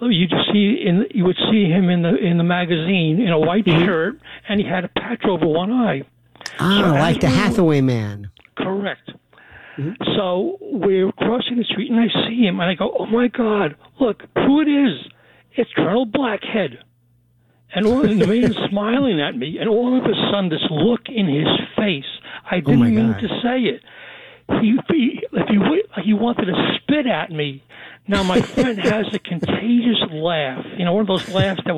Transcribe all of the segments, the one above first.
you would see him in the magazine in a white shirt, and he had a patch over one eye. Ah, so like the Hathaway man. Correct. Mm-hmm. So we're crossing the street, and I see him, and I go, "Oh my God! Look who it is! It's Colonel Blackhead." And the man's smiling at me, and all of a sudden, this look in his face. I didn't mean to say it. He wanted to spit at me. Now, my friend has a contagious laugh. You know, one of those laughs that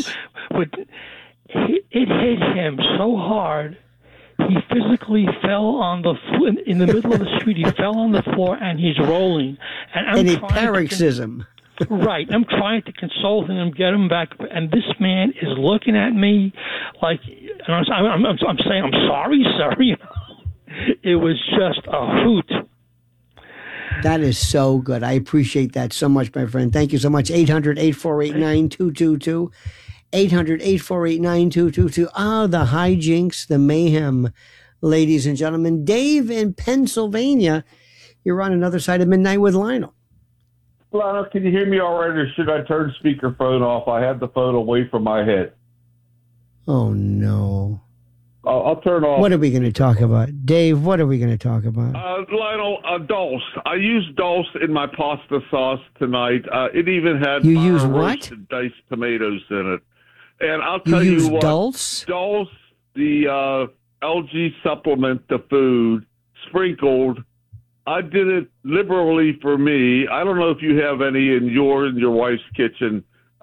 it hit him so hard, he physically fell in the middle of the street. He fell on the floor, and he's rolling. And a paroxysm. Right. I'm trying to console him and get him back, and this man is looking at me like, and I'm saying, "I'm sorry, sir." You know, it was just a hoot. That is so good. I appreciate that so much, my friend. Thank you so much. 800-848-9222. 800-848-9222. Ah, the hijinks, the mayhem, ladies and gentlemen. Dave in Pennsylvania, you're on another side of Midnight with Lionel. Lionel, can you hear me all right, or should I turn speakerphone off? I have the phone away from my head. Oh, no. I'll turn off. What are we going to talk about? Dave, what are we going to talk about? Lionel, Dulce. I used Dulce in my pasta sauce tonight. It even had you use what? Roasted diced tomatoes in it. And I'll tell you what. Dulce? Dulce, the LG supplement to food, sprinkled. I did it liberally for me. I don't know if you have any in your wife's kitchen.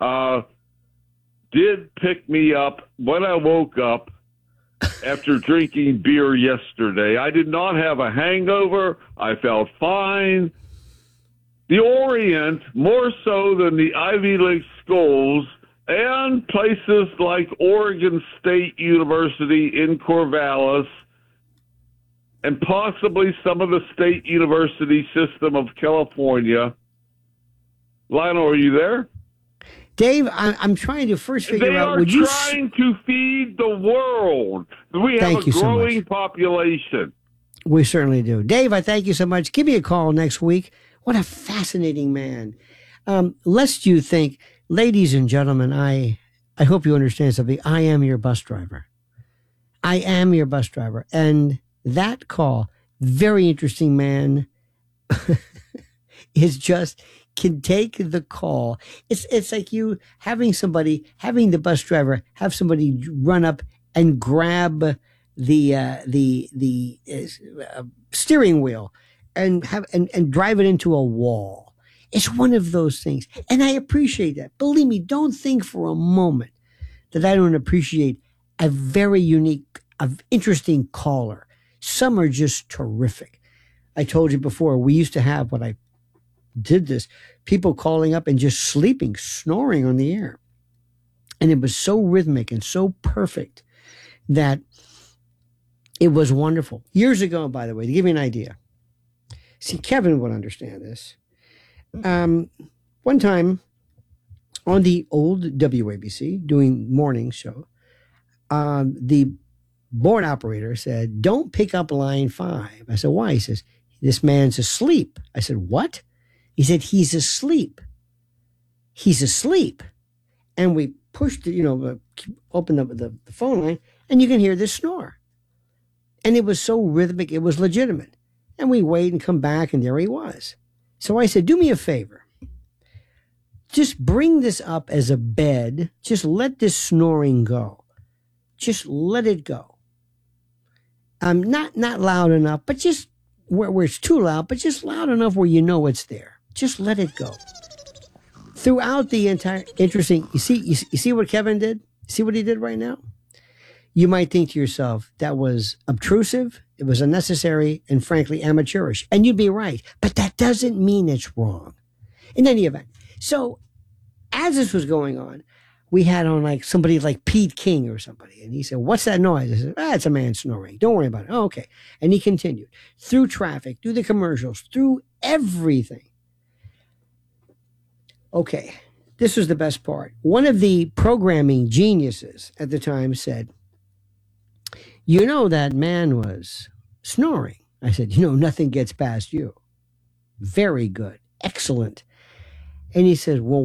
Did pick me up when I woke up after drinking beer yesterday. I did not have a hangover. I felt fine. The Orient, more so than the Ivy League schools and places like Oregon State University in Corvallis, and possibly some of the state university system of California. Lionel, are you there? Dave, I'm trying to first figure out. They are trying to feed the world. We have a growing population. We certainly do. Dave, I thank you so much. Give me a call next week. What a fascinating man. Lest you think, ladies and gentlemen, I hope you understand something. I am your bus driver. I am your bus driver. And that call, very interesting man, is just can take the call. It's like you having the bus driver have somebody run up and grab the steering wheel and drive it into a wall. It's one of those things, and I appreciate that. Believe me, don't think for a moment that I don't appreciate a very unique, interesting caller. Some are just terrific. I told you before, we used to have, when I did this, people calling up and just sleeping, snoring on the air. And it was so rhythmic and so perfect that it was wonderful. Years ago, by the way, to give you an idea. See, Kevin would understand this. One time on the old WABC doing morning show, the board operator said, "Don't pick up line 5." I said, "Why?" He says, "This man's asleep." I said, "What?" He said, "He's asleep. He's asleep." And we pushed, opened up the phone line, and you can hear this snore. And it was so rhythmic, it was legitimate. And we wait and come back, and there he was. So I said, "Do me a favor. Just bring this up as a bed. Just let this snoring go. Just let it go. Not loud enough, but just where it's too loud, but just loud enough where you know it's there. Just let it go." Throughout the entire, interesting, you see what Kevin did? See what he did right now? You might think to yourself, that was obtrusive, it was unnecessary, and frankly amateurish. And you'd be right. But that doesn't mean it's wrong. In any event. So as this was going on, we had on like somebody like Pete King or somebody. And he said, "What's that noise?" I said, "It's a man snoring. Don't worry about it." "Oh, okay." And he continued through traffic, through the commercials, through everything. Okay. This was the best part. One of the programming geniuses at the time said, "That man was snoring." I said, "Nothing gets past you." Very good. Excellent. And he said, "Well,